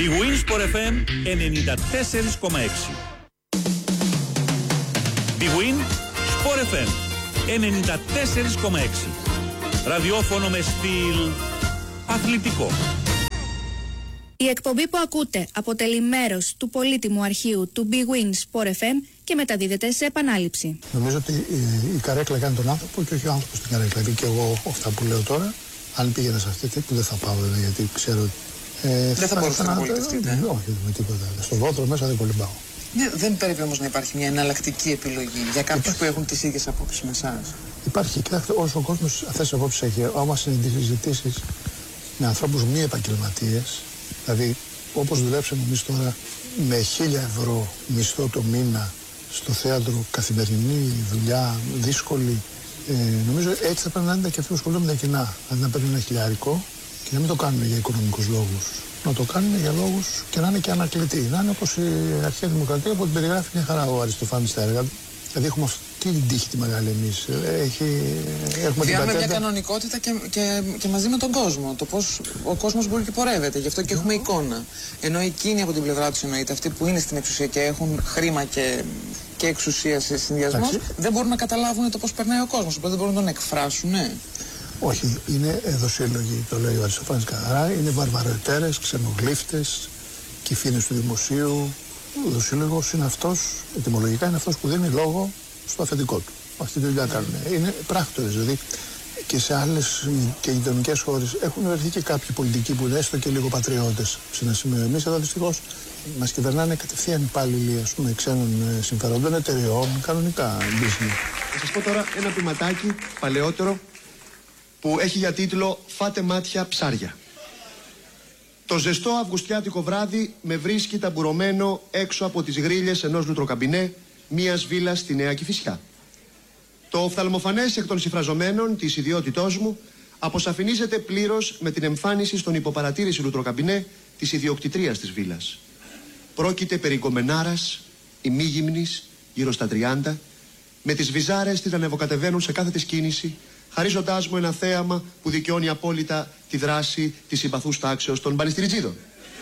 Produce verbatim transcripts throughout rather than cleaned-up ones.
Big Win Sport εφ εμ ενενήντα τέσσερα κόμμα έξι. Big Win Sport εφ εμ ενενήντα τέσσερα κόμμα έξι. Ραδιόφωνο με στυλ αθλητικό. Η εκπομπή που ακούτε αποτελεί μέρος του πολύτιμου αρχείου του Big Win Sport εφ εμ και μεταδίδεται σε επανάληψη. Νομίζω ότι η, η καρέκλα κάνει τον άνθρωπο και όχι ο άνθρωπος την καρέκλα. Δηλαδή και εγώ αυτά που λέω τώρα, αν πήγαινα σε αυτή που δεν θα πάω βέβαια, γιατί ξέρω ότι. Ε, δεν θα μπορούσατε να πολιτευτείτε. Ε, όχι, με τίποτα. Στο δότρο μέσα δεν κολυμπάω. Ναι, δεν πρέπει όμως να υπάρχει μια εναλλακτική επιλογή για κάποιους που έχουν τις ίδιες απόψεις με εσάς. Υπάρχει. Κοιτάξτε, όσο ο κόσμος αυτές τις απόψεις έχει, άμα συζητήσεις με ανθρώπους μη επαγγελματίες, δηλαδή όπως δουλέψαμε εμείς τώρα με χίλια ευρώ μισθό το μήνα στο θέατρο, καθημερινή δουλειά, δύσκολη, ε, νομίζω έτσι θα πρέπει να είναι και αυτοί που ασχολούνται με τα κοινά. Δηλαδή να παίρνουν ένα χιλιάρικο και να μην το κάνουν για οικονομικούς λόγους. Να το κάνουν για λόγους και να είναι και ανακλητοί. Να είναι όπως η αρχαία δημοκρατία που την περιγράφει μια χαρά ο Αριστοφάνης στα έργα του. Δηλαδή έχουμε αυτή την τύχη τη μεγάλη εμείς. Έχει, έχουμε Διάμε την μια κανονικότητα και, και, και μαζί με τον κόσμο. Το πώς ο κόσμος μπορεί και πορεύεται. Γι' αυτό και έχουμε εικόνα. Ενώ εκείνοι από την πλευρά τους εννοείται, αυτοί που είναι στην εξουσία και έχουν χρήμα και, και εξουσία σε συνδυασμό, δεν μπορούν να καταλάβουν το πώς περνάει ο κόσμος. Οπότε δεν μπορούν να τον εκφράσουν. Ναι. Όχι, είναι δοσύλλογοι, το λέει ο Αριστοφάνης καθαρά. Είναι βαρβαρετέρες, ξενογλύφτες, κυφήνες του δημοσίου. Ο δοσύλλογος είναι αυτός, ετυμολογικά είναι αυτός που δίνει λόγο στο αφεντικό του. Αυτή τη δουλειά κάνουν. Είναι πράκτορες, δηλαδή και σε άλλες και γειτονικές χώρες έχουν βρεθεί και κάποιοι πολιτικοί που είναι έστω και λίγο πατριώτες σε ένα σημείο. Εμείς εδώ δυστυχώς μας κυβερνάνε κατευθείαν υπάλληλοι, ας πούμε, ξένων συμφερόντων, εταιρεών, κανονικά business. Θα σας πω τώρα ένα ποιηματάκι παλαιότερο που έχει για τίτλο «Φάτε μάτια ψάρια». Το ζεστό αυγουστιάτικο βράδυ με βρίσκει ταμπουρωμένο έξω από τις γρίλες ενός λουτροκαμπινέ μιας βίλας στη Νέα Κηφισιά. Το οφθαλμοφανές εκ των συμφραζομένων της ιδιότητός μου αποσαφηνίζεται πλήρως με την εμφάνιση στον υποπαρατήρηση λουτροκαμπινέ της ιδιοκτητρίας της βίλας. Πρόκειται περί γκομενάρας, ημίγυμνης, γύρω στα τριάντα, με τις βυζάρες της να ανεβοκατεβαίνουν σε κάθε της κίνηση, χαρίζοντάς μου ένα θέαμα που δικαιώνει απόλυτα τη δράση της συμπαθούς τάξεως των μπαλιστηριτζίδων.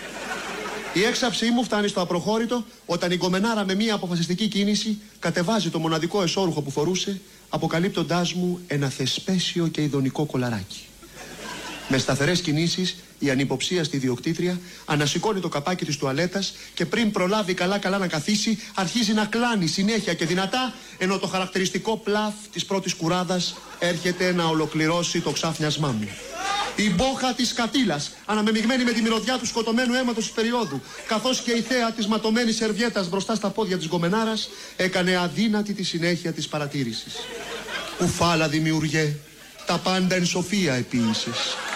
Η έξαψή μου φτάνει στο απροχώρητο όταν η γκομενάρα με μία αποφασιστική κίνηση κατεβάζει το μοναδικό εσώρουχο που φορούσε, αποκαλύπτοντάς μου ένα θεσπέσιο και ειδονικό κολαράκι. Με σταθερές κινήσεις, η ανυποψίαστη ιδιοκτήτρια ανασηκώνει το καπάκι της τουαλέτας και πριν προλάβει καλά-καλά να καθίσει, αρχίζει να κλάνει συνέχεια και δυνατά, ενώ το χαρακτηριστικό πλαφ της πρώτης κουράδας έρχεται να ολοκληρώσει το ξάφνιασμά μου. Η μπόχα της κατήλας, αναμεμειγμένη με τη μυρωδιά του σκοτωμένου αίματος της περίοδου, καθώς και η θέα της ματωμένης σερβιέτας μπροστά στα πόδια της γκομενάρας, έκανε αδύνατη τη συνέχεια της παρατήρησης. Ουφάλα δημιουργέ, τα πάντα εν σοφία επίησες.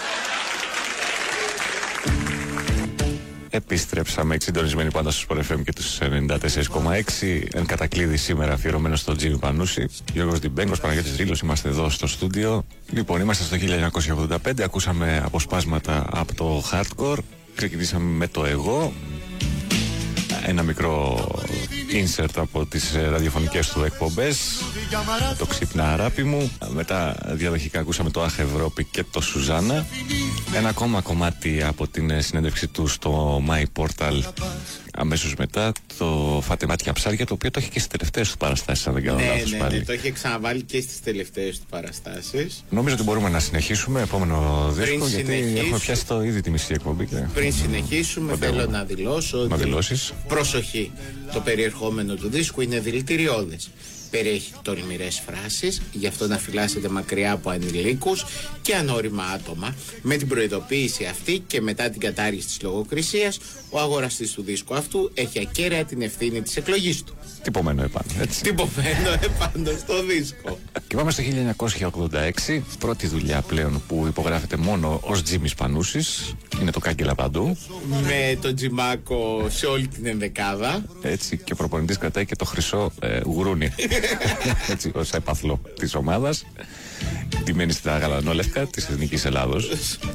Επιστρέψαμε εξυντονισμένοι πάντα στο Sport εφ εμ και τους ενενήντα τέσσερα κόμμα έξι. Εν κατακλείδη σήμερα αφιερωμένο στον Τζίμι Πανούση. Γιώργος Διμπέγκος, Παναγιώτης Ρήλος, είμαστε εδώ στο στούντιο. Λοιπόν, είμαστε στο χίλια εννιακόσια ογδόντα πέντε, ακούσαμε αποσπάσματα από το hardcore. Ξεκινήσαμε με το εγώ. Ένα μικρό insert από τις ραδιοφωνικές του εκπομπές, το ξύπνα αγάπη μου. Μετά διαδοχικά ακούσαμε το Αχ Ευρώπη και το Σουζάνα. Ένα ακόμα κομμάτι από την συνέντευξη του στο My Portal αμέσως μετά, το Φάτε μάτια ψάρια, το οποίο το έχει και στις τελευταίες του παραστάσεις, αν δεν κάνω λάθος. Ναι, πάλι. ναι, το έχει ξαναβάλει και στις τελευταίες του παραστάσεις. Νομίζω ότι μπορούμε να συνεχίσουμε επόμενο δίσκο, γιατί έχουμε πιάσει το ήδη τη μισή εκπομπή. Και... Πριν συνεχίσουμε, Παντεύω. θέλω να δηλώσω ότι, να δηλώσεις. Προσοχή, το περιεχόμενο του δίσκου είναι δηλητηριώδες. Περιέχει τολμηρές φράσεις, γι' αυτό να φυλάσσετε μακριά από ανηλίκους και ανώριμα άτομα. Με την προειδοποίηση αυτή και μετά την κατάργηση της λογοκρισίας, ο αγοραστής του δίσκου αυτού έχει ακέραια την ευθύνη της εκλογής του. Τυπωμένο επάνω, έτσι. Τυπωμένο επάνω στο δίσκο. Και πάμε στο χίλια εννιακόσια ογδόντα έξι, πρώτη δουλειά πλέον που υπογράφεται μόνο ως Τζίμις Πανούσης. Είναι το Κάγκελα παντού. Με τον Τζιμάκο σε όλη την ενδεκάδα. Έτσι, και ο προπονητής κρατάει και το χρυσό ε, γουρούνι. Έτσι, ως έπαθλο της ομάδας. Ντυμένη στα γαλανόλευκα της Εθνικής Ελλάδος.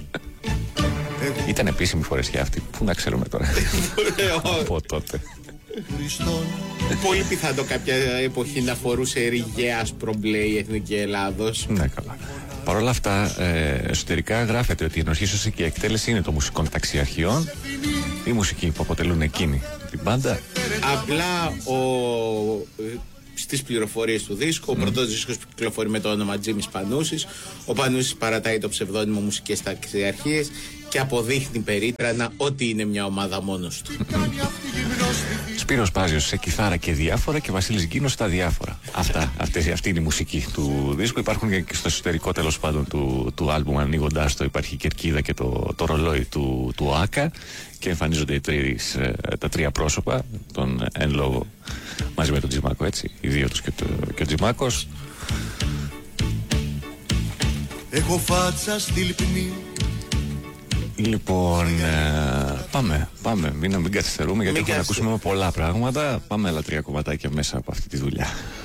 Ήταν επίσημη φορεσιά αυτή. Πού να ξέρουμε τώρα. Από τότε. Πολύ πιθανό κάποια εποχή να φορούσε ριγέ άσπρο μπλε η Εθνική Ελλάδος. Ναι, καλά. Παρ' όλα αυτά, ε, εσωτερικά γράφεται ότι η ενορχήσωση και η εκτέλεση είναι των μουσικών ταξιαρχιών η μουσική που αποτελούν εκείνη την μπάντα. Απλά ο, στις πληροφορίες του δίσκου, mm. ο πρώτος δίσκος που κυκλοφορεί με το όνομα Τζίμις Πανούσης. Ο Πανούσης παρατάει το ψευδόνυμο Μουσικές Ταξιαρχίες και αποδείχνει περίτρανα ότι είναι μια ομάδα μόνος του. Σπύρος Πάζιος σε κιθάρα και διάφορα και Βασίλης Γκίνος στα διάφορα. Αυτά, αυτές, αυτή είναι η μουσική του δίσκου. Υπάρχουν και στο εσωτερικό τέλος πάντων του, του άλμπουμ, ανοίγοντάς το, υπάρχει η κερκίδα και το, το ρολόι του, του Άκα και εμφανίζονται οι τρεις, τα τρία πρόσωπα, τον εν λόγω μαζί με τον Τζιμάκο, έτσι, οι δύο τους και, το, και ο Τζιμάκος. Έχω φάτσα στη λιπνή. Λοιπόν, ε, πάμε, πάμε, μην, μην καθυστερούμε γιατί έχουμε να ακούσουμε πολλά πράγματα. Πάμε άλλα τρία κομματάκια μέσα από αυτή τη δουλειά.